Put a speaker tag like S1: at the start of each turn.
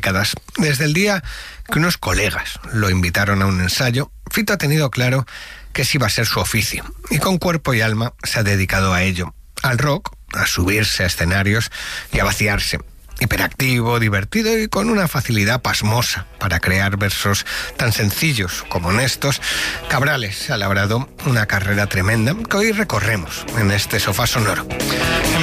S1: décadas. Desde el día que unos colegas lo invitaron a un ensayo, Fito ha tenido claro que ese iba a ser su oficio y con cuerpo y alma se ha dedicado a ello, al rock, a subirse a escenarios y a vaciarse. Hiperactivo, divertido y con una facilidad pasmosa para crear versos tan sencillos como honestos, Cabrales ha labrado una carrera tremenda que hoy recorremos en este sofá sonoro.